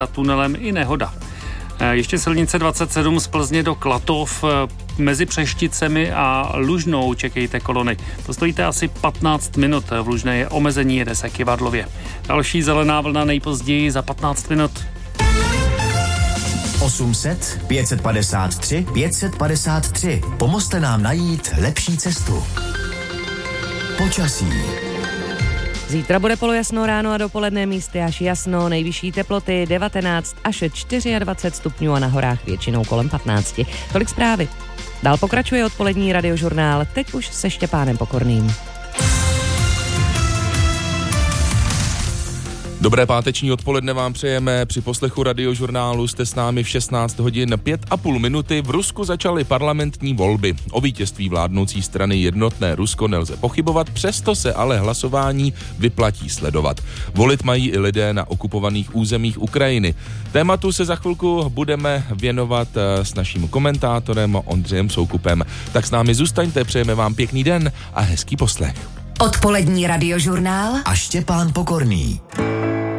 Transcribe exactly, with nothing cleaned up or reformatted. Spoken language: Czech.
tunelem i nehoda. Ještě silnice dvacet sedm z Plzně do Klatov, mezi Přešticemi a Lužnou čekejte kolony. To stojíte asi patnáct minut, v Lužné je omezení, jede se Kyvadlově. Další zelená vlna nejpozději za patnáct minut. osm set, pět set padesát tři, pět set padesát tři. Pomozte nám najít lepší cestu. Počasí. Zítra bude polojasno ráno a dopoledne místy až jasno, nejvyšší teploty devatenáct až dvacet čtyři stupňů a na horách většinou kolem patnáct. Tolik zprávy. Dál pokračuje odpolední radiožurnál, teď už se Štěpánem Pokorným. Dobré páteční odpoledne vám přejeme. Při poslechu radiožurnálu jste s námi v šestnáct hodin pět a půl minuty. V Rusku začaly parlamentní volby. O vítězství vládnoucí strany Jednotné Rusko nelze pochybovat, přesto se ale hlasování vyplatí sledovat. Volit mají i lidé na okupovaných územích Ukrajiny. Tématu se za chvilku budeme věnovat s naším komentátorem Ondřejem Soukupem. Tak s námi zůstaňte, přejeme vám pěkný den a hezký poslech. Odpolední radiožurnál a Štěpán Pokorný.